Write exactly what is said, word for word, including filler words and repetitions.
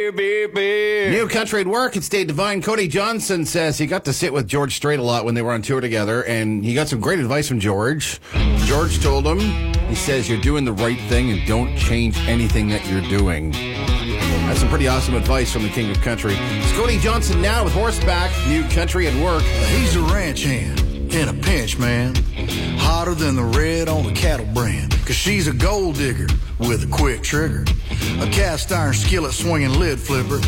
beep, beep, beep. New Country at Work, it stayed divine. Cody Johnson says he got to sit with George Strait a lot when they were on tour together, and he got some great advice from George. George told him, he says, you're doing the right thing and don't change anything that you're doing. That's some pretty awesome advice from the King of Country. It's Cody Johnson now with Horseback, New Country at Work. He's a ranch hand in a pinch, man. Hotter than the red on the cattle brand. Cause she's a gold digger with a quick trigger. A cast iron skillet swinging lid flipper.